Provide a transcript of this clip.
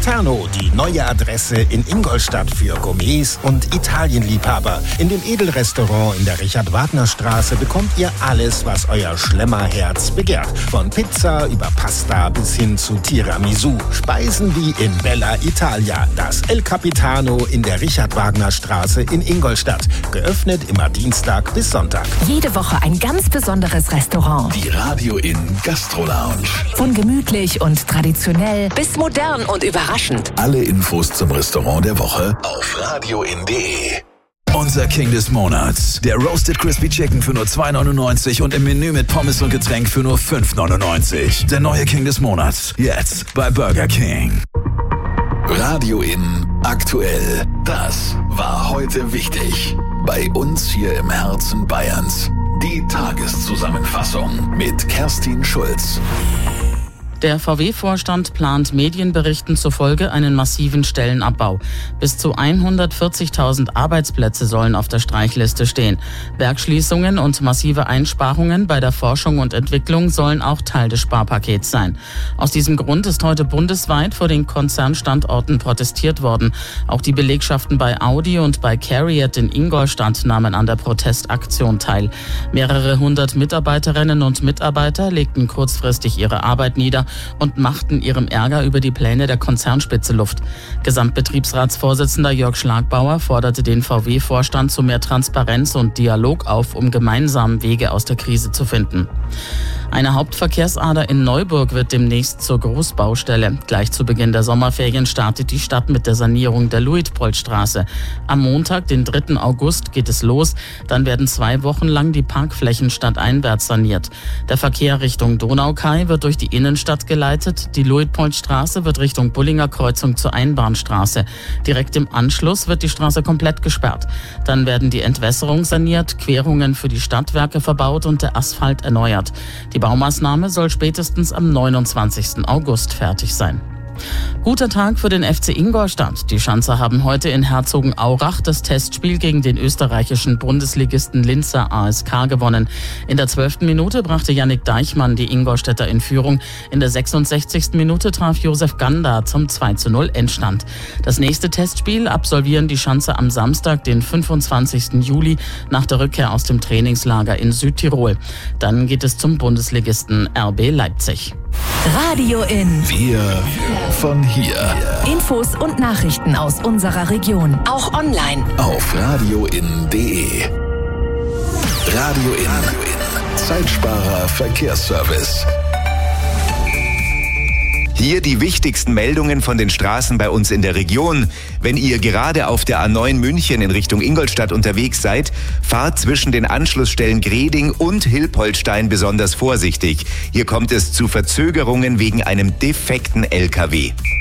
Capitano, die neue Adresse in Ingolstadt für Gourmets und Italienliebhaber. In dem Edelrestaurant in der Richard-Wagner-Straße bekommt ihr alles, was euer Schlemmerherz begehrt. Von Pizza über Pasta bis hin zu Tiramisu. Speisen wie in Bella Italia. Das El Capitano in der Richard-Wagner-Straße in Ingolstadt. Geöffnet immer Dienstag bis Sonntag. Jede Woche ein ganz besonderes Restaurant. Die Radio in Gastro Lounge. Von gemütlich und traditionell bis modern und überraschend. Alle Infos zum Restaurant der Woche auf radioin.de. Unser King des Monats. Der Roasted Crispy Chicken für nur 2,99 und im Menü mit Pommes und Getränk für nur 5,99. Der neue King des Monats. Jetzt bei Burger King. Radio in aktuell. Das war heute wichtig. Bei uns hier im Herzen Bayerns. Die Tageszusammenfassung mit Kerstin Schulz. Der VW-Vorstand plant Medienberichten zufolge einen massiven Stellenabbau. Bis zu 140.000 Arbeitsplätze sollen auf der Streichliste stehen. Werksschließungen und massive Einsparungen bei der Forschung und Entwicklung sollen auch Teil des Sparpakets sein. Aus diesem Grund ist heute bundesweit vor den Konzernstandorten protestiert worden. Auch die Belegschaften bei Audi und bei CARIAD in Ingolstadt nahmen an der Protestaktion teil. Mehrere hundert Mitarbeiterinnen und Mitarbeiter legten kurzfristig ihre Arbeit nieder und machten ihrem Ärger über die Pläne der Konzernspitze Luft. Gesamtbetriebsratsvorsitzender Jörg Schlagbauer forderte den VW-Vorstand zu mehr Transparenz und Dialog auf, um gemeinsam Wege aus der Krise zu finden. Eine Hauptverkehrsader in Neuburg wird demnächst zur Großbaustelle. Gleich zu Beginn der Sommerferien startet die Stadt mit der Sanierung der Luitpoldstraße. Am Montag, den 3. August, geht es los. Dann werden 2 Wochen lang die Parkflächen stadteinwärts saniert. Der Verkehr Richtung Donaukai wird durch die Innenstadt geleitet. Die Luitpoldstraße wird Richtung Bullinger Kreuzung zur Einbahnstraße. Direkt im Anschluss wird die Straße komplett gesperrt. Dann werden die Entwässerung saniert, Querungen für die Stadtwerke verbaut und der Asphalt erneuert. Die Baumaßnahme soll spätestens am 29. August fertig sein. Guter Tag für den FC Ingolstadt. Die Schanzer haben heute in Herzogenaurach das Testspiel gegen den österreichischen Bundesligisten Linzer ASK gewonnen. In der 12. Minute brachte Yannick Deichmann die Ingolstädter in Führung. In der 66. Minute traf Josef Ganda zum 2:0 Endstand. Das nächste Testspiel absolvieren die Schanzer am Samstag, den 25. Juli, nach der Rückkehr aus dem Trainingslager in Südtirol. Dann geht es zum Bundesligisten RB Leipzig. Radio in. Wir von hier. Infos und Nachrichten aus unserer Region. Auch online. Auf radioin.de. Radio in. Zeitsparer Verkehrsservice. Hier die wichtigsten Meldungen von den Straßen bei uns in der Region. Wenn ihr gerade auf der A9 München in Richtung Ingolstadt unterwegs seid, fahrt zwischen den Anschlussstellen Greding und Hilpoltstein besonders vorsichtig. Hier kommt es zu Verzögerungen wegen einem defekten LKW.